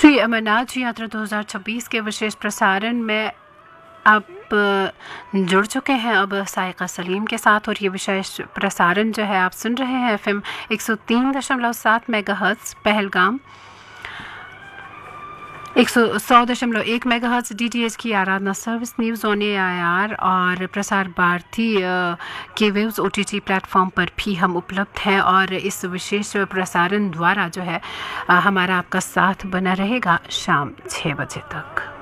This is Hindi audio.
श्री अमरनाथ जी यात्रा 2026 के विशेष प्रसारण में आप जुड़ चुके हैं अब साइका सलीम के साथ, और ये विशेष प्रसारण जो है आप सुन रहे हैं FM 103.7 megahertz Pahalgam, 100.1 megahertz DTH की आराधना सर्विस, न्यूज़ ऑन एआईआर और प्रसार भारती के वेव्स ओटीटी प्लेटफॉर्म पर भी हम उपलब्ध हैं। और इस विशेष प्रसारण द्वारा जो है हमारा आपका साथ बना रहेगा शाम 6 बजे तक।